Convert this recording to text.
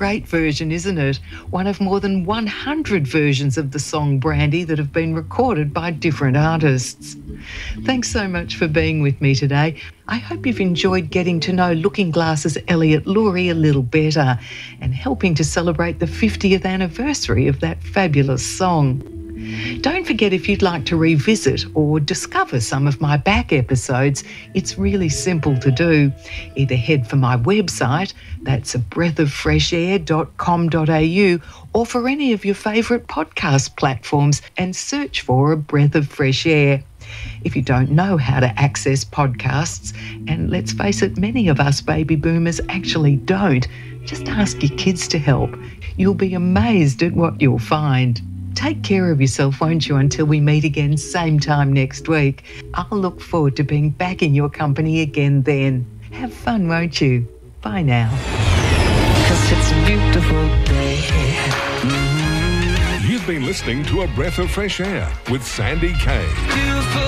great version, isn't it? One of more than 100 versions of the song Brandy that have been recorded by different artists. Thanks so much for being with me today. I hope you've enjoyed getting to know Looking Glass's Elliot Lurie a little better and helping to celebrate the 50th anniversary of that fabulous song. Don't forget, if you'd like to revisit or discover some of my back episodes, it's really simple to do. Either head for my website, that's breathoffreshair.com.au, or for any of your favourite podcast platforms and search for A Breath of Fresh Air. If you don't know how to access podcasts, and let's face it, many of us baby boomers actually don't, just ask your kids to help. You'll be amazed at what you'll find. Take care of yourself, won't you, until we meet again same time next week. I'll look forward to being back in your company again then. Have fun, won't you? Bye now. 'Cause it's a beautiful day. You've been listening to A Breath of Fresh Air with Sandy Kay.